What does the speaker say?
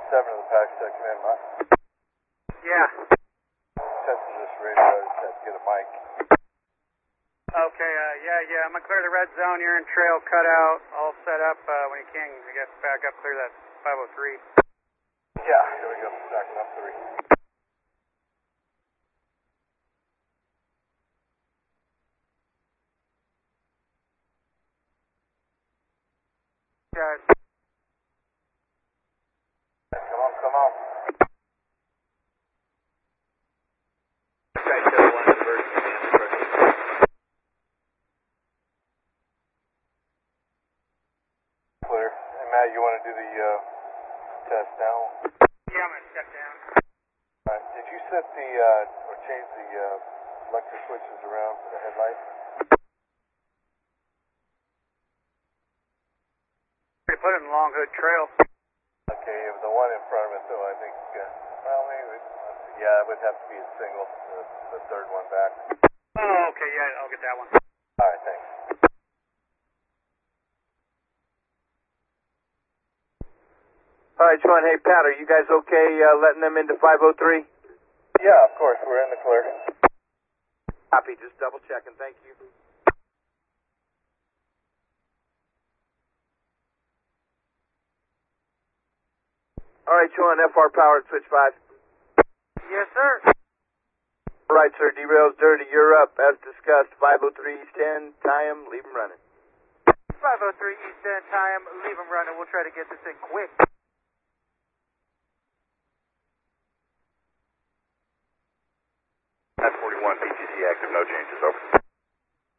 7 of the pack set, come in, Mike. Yeah. Testing this radio, I just have to get a mic. Okay, yeah, I'm gonna clear the red zone. You're in trail cutout, all set up. When you can, get back up, clear that 503. Yeah, here we go, backing up 3. Guys. Come on. Guys, show one first. Clear. Hey, Matt, you want to do the test now? Yeah, I'm gonna step down. Alright, did you set the, or change the electric switches around for the headlights? We put it in Long Hood Trail. Okay, the one in front of it, though, I think, well, maybe, yeah, it would have to be a single, the third one back. Oh, okay, yeah, I'll get that one. Alright, thanks. Alright, Sean, hey, Pat, are you guys okay letting them into 503? Yeah, of course, we're in the clear. Copy, just double checking, thank you. Alright, Sean, FR powered, switch 5. Yes, sir. Alright, sir, derails dirty, you're up, as discussed, 503 East 10, tie him, leave him running. 503 East End, tie him, leave him running. We'll try to get this thing quick. At 41, PTC active, no changes, over.